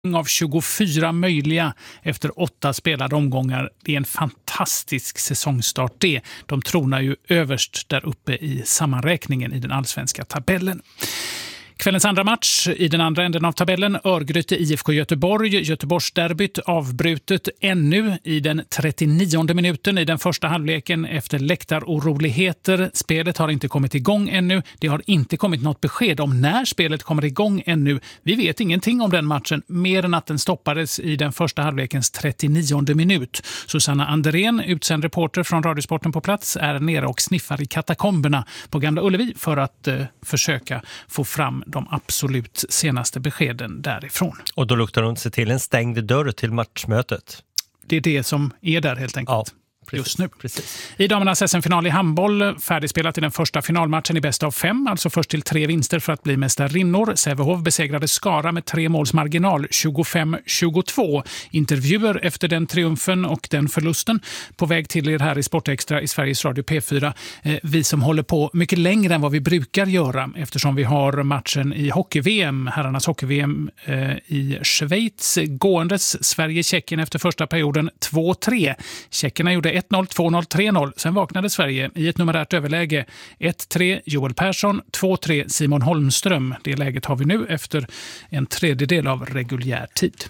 av 24 möjliga efter 8 spelade omgångar. Det är en fantastisk säsongstart det. De tronar ju överst där uppe i sammanräkningen i den allsvenska tabellen. Kvällens andra match i den andra änden av tabellen, Örgryte IFK Göteborg. Göteborgsderbyt avbrutet ännu i den 39:e minuten i den första halvleken efter läktaroroligheter. Spelet har inte kommit igång ännu. Det har inte kommit något besked om när spelet kommer igång ännu. Vi vet ingenting om den matchen mer än att den stoppades i den första halvlekens 39:e minut. Susanna Anderén, utsänd reporter från Radiosporten på plats, är nere och sniffar i katakomberna på Gamla Ullevi för att försöka få fram de absolut senaste beskeden därifrån. Och då luktar hon sig till en stängd dörr till matchmötet. Det är det som är där helt enkelt. Ja. Precis, just nu. Precis. I damernas SM-final i handboll färdigspelat i den första finalmatchen i bäst av 5, alltså först till 3 vinster för att bli mästarinnor. Sävehof besegrade Skara med 3 måls marginal, 25-22. Intervjuer efter den triumfen och den förlusten på väg till er här i Sportextra i Sveriges Radio P4. Vi som håller på mycket längre än vad vi brukar göra eftersom vi har matchen i hockey-VM, herrarnas hockey-VM i Schweiz. Gåendes Sverige-Tjeckien efter första perioden 2-3. Tjeckerna gjorde 1-0, 2-0, 3-0. Sen vaknade Sverige i ett numerärt överläge. 1-3 Joel Persson, 2-3 Simon Holmström. Det läget har vi nu efter en tredjedel av reguljär tid.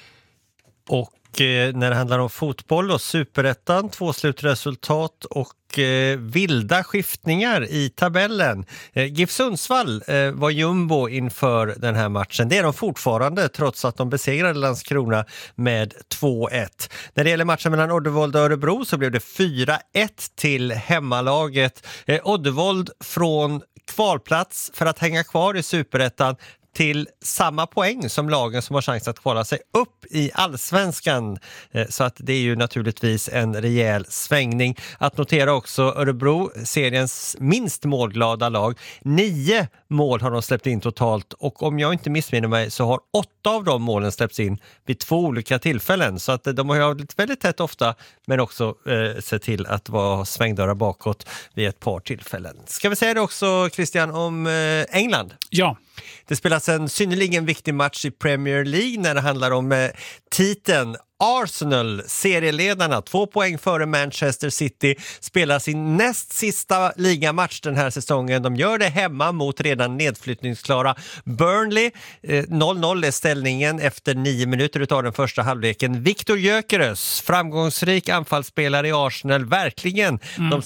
Och när det handlar om fotboll och Superettan, 2 slutresultat och vilda skiftningar i tabellen. GIF Sundsvall var jumbo inför den här matchen. Det är de fortfarande trots att de besegrade Landskrona med 2-1. När det gäller matchen mellan Oddevold och Örebro så blev det 4-1 till hemmalaget. Oddevold från kvalplats för att hänga kvar i Superettan till samma poäng som lagen som har chans att kvala sig upp i allsvenskan. Så att det är ju naturligtvis en rejäl svängning. Att notera också Örebro, seriens minst målglada lag. 9 mål har de släppt in totalt och om jag inte missminner mig så har 8 av de målen släppts in vid 2 olika tillfällen. Så att de har ju väldigt tätt ofta men också sett till att vara svängdörrar bakåt vid ett par tillfällen. Ska vi säga det också, Christian, om England? Ja. Det spelas en synnerligen viktig match i Premier League när det handlar om titeln. Arsenal, serieledarna, 2 poäng före Manchester City, spelar sin näst sista ligamatch den här säsongen. De gör det hemma mot redan nedflyttningsklara Burnley. 0-0 är ställningen efter 9 minuter utav den första halvleken. Viktor Gyökeres, framgångsrik anfallsspelare i Arsenal, verkligen den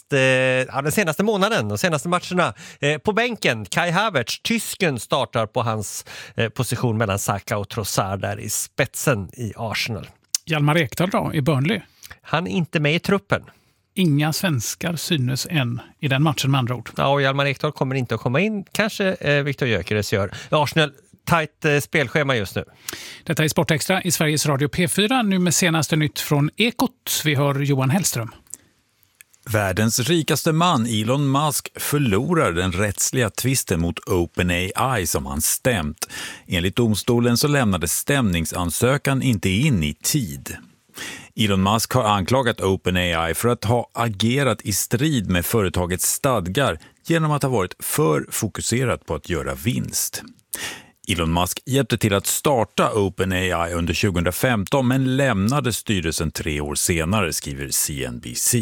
senaste månaden, de senaste matcherna. På bänken, Kai Havertz, tysken, startar på hans position mellan Saka och Trossard där i spetsen i Arsenal. Hjalmar Ekdal då i Burnley? Han är inte med i truppen. Inga svenskar synes än i den matchen med andra ord. Ja, och Hjalmar Ekdal kommer inte att komma in. Kanske Viktor Gyökeres gör. Arsenal, tajt spelschema just nu. Detta är Sportextra i Sveriges Radio P4. Nu med senaste nytt från Ekot. Vi hör Johan Hellström. Världens rikaste man, Elon Musk, förlorar den rättsliga tvisten mot OpenAI som han stämt. Enligt domstolen så lämnade stämningsansökan inte in i tid. Elon Musk har anklagat OpenAI för att ha agerat i strid med företagets stadgar genom att ha varit för fokuserat på att göra vinst. Elon Musk hjälpte till att starta OpenAI under 2015 men lämnade styrelsen 3 år senare, skriver CNBC.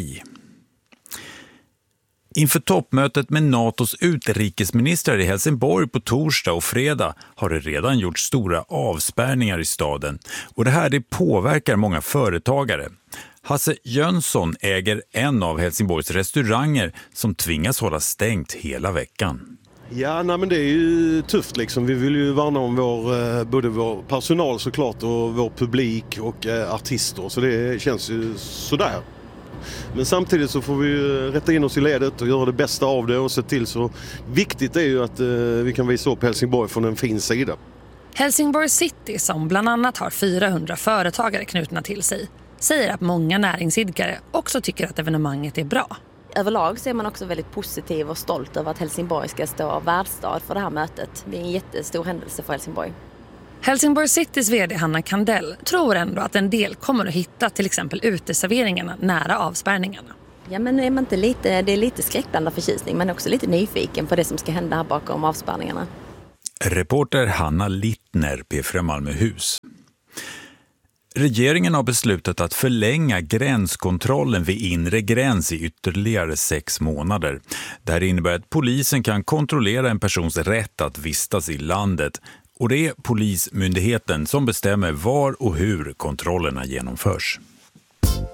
Inför toppmötet med NATOs utrikesministrar i Helsingborg på torsdag och fredag har det redan gjort stora avspärrningar i staden. Och det här påverkar många företagare. Hasse Jönsson äger en av Helsingborgs restauranger som tvingas hålla stängt hela veckan. Ja, men det är ju tufft liksom. Vi vill ju värna om både vår personal såklart och vår publik och artister. Så det känns ju sådär. Men samtidigt så får vi rätta in oss i ledet och göra det bästa av det och se till så. Viktigt är ju att vi kan visa upp Helsingborg från en fin sida. Helsingborg City, som bland annat har 400 företagare knutna till sig, säger att många näringsidkare också tycker att evenemanget är bra. Överlag så är man också väldigt positiv och stolt över att Helsingborg ska stå värdstad för det här mötet. Det är en jättestor händelse för Helsingborg. Helsingborg Citys vd Hanna Kandell tror ändå att en del kommer att hitta till exempel uteserveringarna nära avspärrningarna. Ja, men är man inte det är lite skräckblandad förtjusning men också lite nyfiken på det som ska hända här bakom avspärrningarna. Reporter Hanna Littner, P4 Malmöhus. Regeringen har beslutat att förlänga gränskontrollen vid inre gräns i ytterligare 6 månader. Det här innebär att polisen kan kontrollera en persons rätt att vistas i landet. Och det är Polismyndigheten som bestämmer var och hur kontrollerna genomförs.